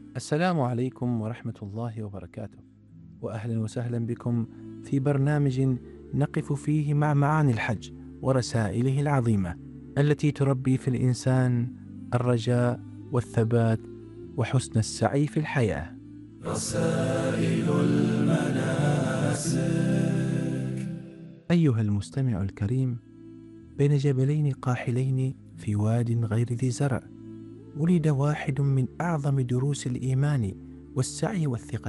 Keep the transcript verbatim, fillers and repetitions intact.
السلام عليكم ورحمة الله وبركاته، وأهلا وسهلا بكم في برنامج نقف فيه مع معاني الحج ورسائله العظيمة التي تربي في الإنسان الرجاء والثبات وحسن السعي في الحياة. رسائل المناسك. أيها المستمع الكريم، بين جبلين قاحلين في واد غير ذي زرع، ولد واحد من أعظم دروس الإيمان والسعي والثقة